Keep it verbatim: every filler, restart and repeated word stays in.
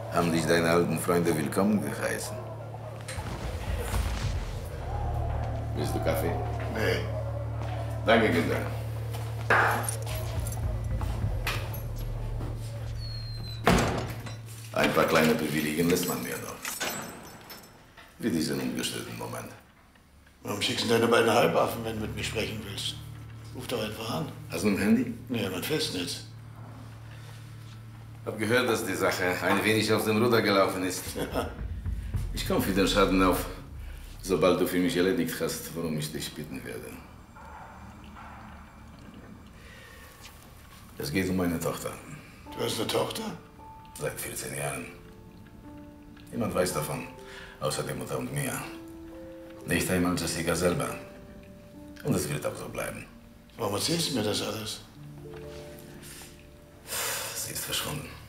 Haben dich deine alten Freunde willkommen geheißen? Willst du Kaffee? Nee. Danke, Kinder. Ein paar kleine Privilegien lässt man mir noch. Wie diesen ungestörten Moment. Warum schickst du deine beiden Halbaffen, wenn du mit mir sprechen willst? Ruf doch einfach an. Hast du ein Handy? Nee, mein Festnetz. Hab gehört, dass die Sache ein wenig aus dem Ruder gelaufen ist. Ja. Ich komme für den Schaden auf, sobald du für mich erledigt hast, worum ich dich bitten werde. Es geht um meine Tochter. Du hast eine Tochter? Seit vierzehn Jahren. Niemand weiß davon, außer der Mutter und mir. Nicht einmal Jessica selber. Und es wird auch so bleiben. Warum erzählst du mir das alles? Sie ist verschwunden.